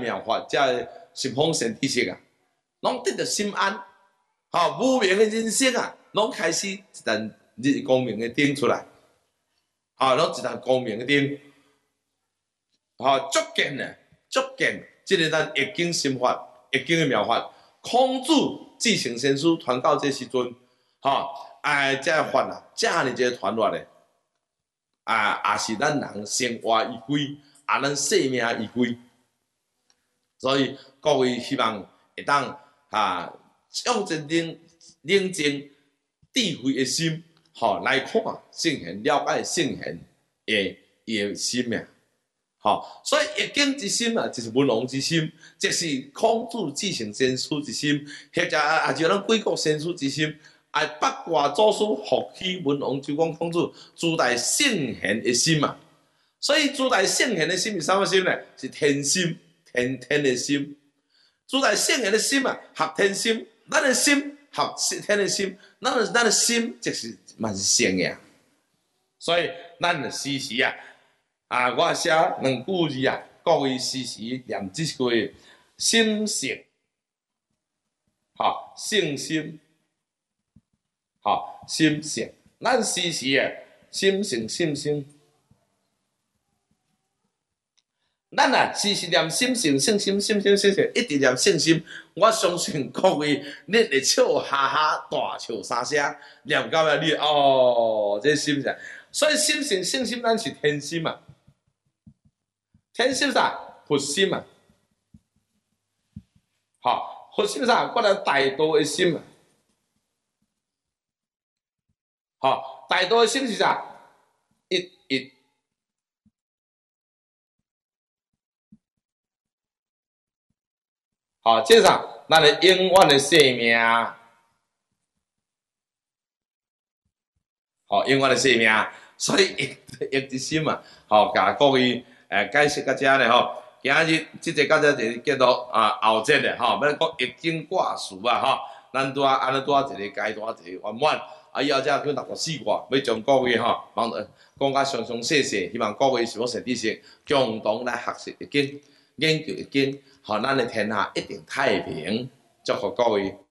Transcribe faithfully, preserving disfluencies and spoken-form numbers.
妙法，这十方善知识啊，拢得到心安。吼，无明的人生啊，拢开始一盏日光明的灯出来，啊，拢一盏光明的灯，吼，足见啊，足见，即个咱易经心法、易经的妙法，孔子继承先师传到这时阵，吼，哎，这法啊，这呢这个传落的，啊，也是咱人生活依归，啊，咱生命依归，所以各位希望会当啊。用一冷冷静智慧的心，吼来看圣贤，了解圣贤的的心啊，吼，所以易经之心啊，就是文王之心，即是孔子继承先师之心，或者也就咱贵国先师之心，啊，八卦祖师复起文王就讲孔子主代圣贤的心嘛，所以主代圣贤的心是啥物心呢？是天心，天天的心，主代圣贤的心啊，合天心。咱的心合天的心，咱的咱的心就是蛮圣呀。所以咱的时时啊，啊，我写两句字啊，各位时时念这句心性，好信心，好心性，咱时时啊，心性心性。咱啊，时时念心性、信心、信心、信心，一直念信心。我相信各位，你会笑哈哈大笑三声，念到了你哦，这心性。所以心性、信心，咱是天心嘛。天心啥？佛心嘛。好，佛心啥？我来大道的心嘛。好，大道的心是啥？一一。好，接上咱的永远的生命，好，永远的生命，所以易易之心嘛，好，甲各位诶解释到遮咧吼，今日即个到遮就是结束啊后节咧吼，要讲易经卦辞啊吼，咱拄啊安尼拄啊一个阶段一个圆满，啊以后则去六十四卦，要将各位吼帮讲甲详详细细，希望各位是否善知识共同来学习易经。研究易经，互咱的天下一定太平。祝福各位。